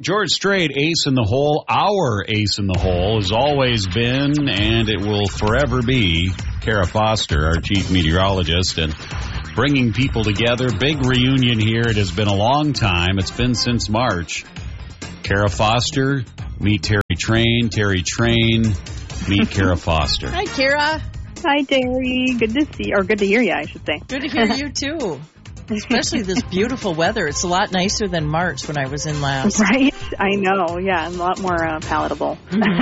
George Strait, ace in the hole. Our ace in the hole has always been, and it will forever be, Kara Foster, our chief meteorologist, and bringing people together. Big reunion here. It has been a long time. It's been since March. Kara Foster, meet Terry Train. Terry Train, meet Kara Foster. Hi, Kara. Hi, Terry. Good to see you, or good to hear you, I should say. Good to hear you, too. Especially this beautiful weather. It's a lot nicer than March when I was in last. Right? I know. Yeah, a lot more palatable.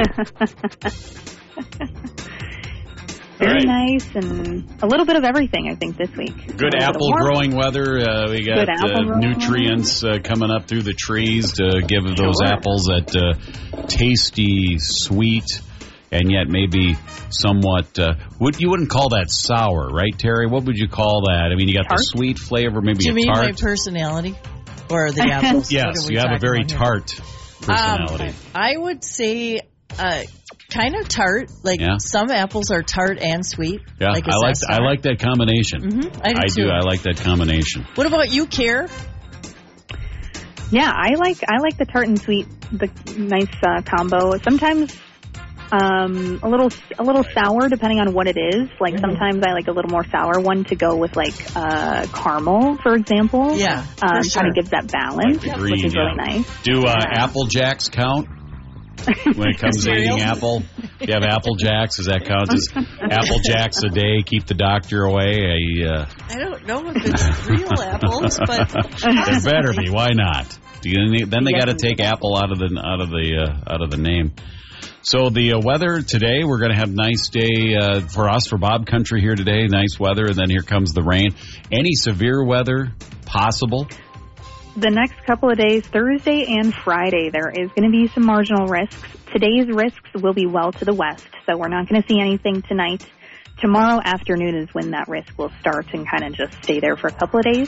Very nice, and a little bit of everything, I think, this week. Good apple growing weather. We got nutrients coming up through the trees to give those apples that tasty, sweet, and yet maybe somewhat, you wouldn't call that sour, right, Terry? What would you call that? I mean, you got tart? The sweet flavor, maybe Do you a mean tart. my personality? Or the apples? Yes, you have a very tart personality. I would say kind of tart. Like some apples are tart and sweet. Yeah, like I like that combination. Mm-hmm. I do. I like that combination. What about you, Kara? Yeah, I like the tart and sweet, the nice combo. Sometimes a little sour, depending on what it is. Like sometimes I like a little more sour one to go with like caramel, for example. Yeah, kind of gives that balance, like green, which is really nice. Do Apple Jacks count? When it comes to eating apple, if you have Apple Jacks, does that count as Apple Jacks a day? Keep the doctor away. I don't know if it's real apples, but it better be. Why not? Then they got to take apple out of the name. So the weather today, we're going to have a nice day for us, for Bob Country here today. Nice weather, and then here comes the rain. Any severe weather possible? The next couple of days, Thursday and Friday, there is going to be some marginal risks. Today's risks will be well to the west, so we're not going to see anything tonight. Tomorrow afternoon is when that risk will start and kind of just stay there for a couple of days.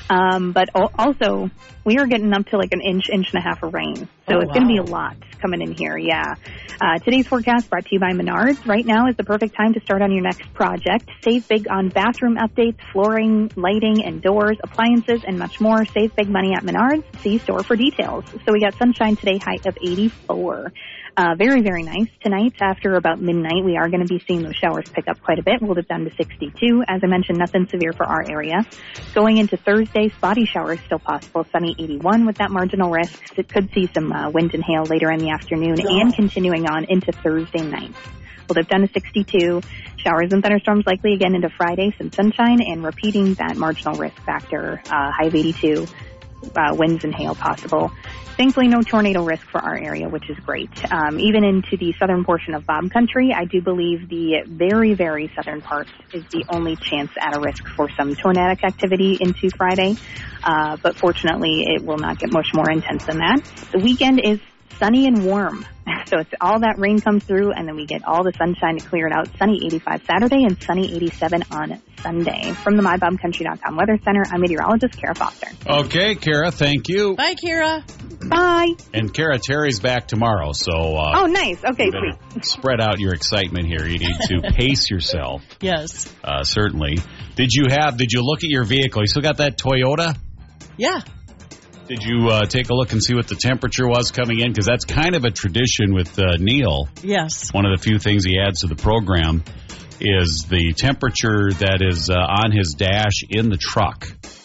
But also, we are getting up to like an inch and a half of rain. So it's going to be a lot coming in here, yeah. Today's forecast brought to you by Menards. Right now is the perfect time to start on your next project. Save big on bathroom updates, flooring, lighting, and doors, appliances, and much more. Save big money at Menards. See store for details. So we got sunshine today, high of 84. Very, very nice. Tonight, after about midnight, we are going to be seeing those showers pick up quite a bit. We'll dip down to 62. As I mentioned, nothing severe for our area. Going into Thursday, spotty showers still possible. Sunny 81 with that marginal risk. It could see some wind and hail later in the afternoon and continuing on into Thursday night. We'll dip down to 62. Showers and thunderstorms likely again into Friday. Some sunshine and repeating that marginal risk factor. High of 82. Winds and hail possible. Thankfully, no tornado risk for our area, which is great. Even into the southern portion of Bob Country, I do believe the very, very southern part is the only chance at a risk for some tornadic activity into Friday. But fortunately, it will not get much more intense than that. The weekend is sunny and warm. So it's all that rain comes through, and then we get all the sunshine to clear it out. Sunny 85 Saturday and sunny 87 on Sunday. From the MyBobCountry.com Weather Center, I'm meteorologist Kara Foster. Okay, Kara, thank you. Bye, Kara. Bye. And Kara, Terry's back tomorrow, so... oh, nice. Okay, sweet. Spread out your excitement here. You need to pace yourself. Yes. Certainly. Did you look at your vehicle? You still got that Toyota? Yeah. Did you take a look and see what the temperature was coming in? Because that's kind of a tradition with Neil. Yes. One of the few things he adds to the program is the temperature that is on his dash in the truck.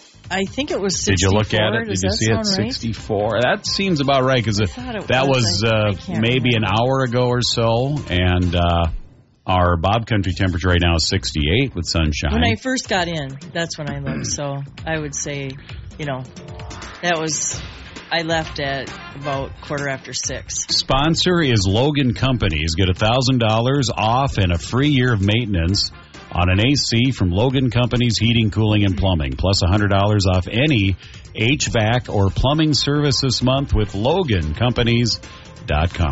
I think it was 64. Did you look at it? Does Did you see it? right? 64. That seems about right because that was maybe an hour ago or so. And our Bob Country temperature right now is 68 with sunshine. When I first got in, that's when I looked. So I would say, I left at about 6:15. Sponsor is Logan Companies. Get $1,000 off and a free year of maintenance on an AC from Logan Companies Heating, Cooling, and Plumbing. Plus $100 off any HVAC or plumbing service this month with LoganCompanies.com.